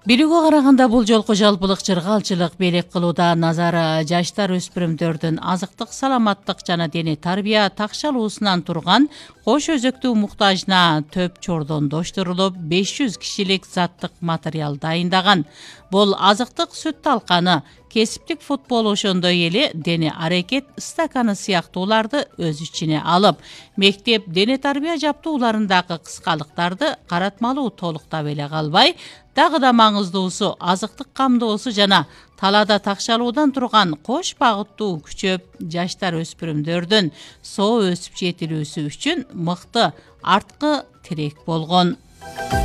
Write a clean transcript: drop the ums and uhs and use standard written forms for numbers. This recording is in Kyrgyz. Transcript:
Билүүгө караганда бул жолку жалпылык чыргалчылык белек кылууда назары жаштар өспүрүмдөрдүн азыктык саламаттык жана дене тарбия такшалуусунан турган кош өзөктүү муктажына төп чордондоштурулуп 500 кишилик заттык материал дайындаган. Бул азыктык сүт талканы, кесиптик футбол ошондой эле дене аракет стаканы сыяктууларды өз ичине алып, мектеп дене тарбия жаптууларындагы кыскалыктарды каратмалуу толуктап эле калбай, дагы да маңыздуусу азыктык камдоосу жана талаада такшалуудан турган кош багыттуу күчөп жаштар өспүрүмдөрдүн соо өсүп жетилүүсү үчүн мыкты арткы тирек болгон.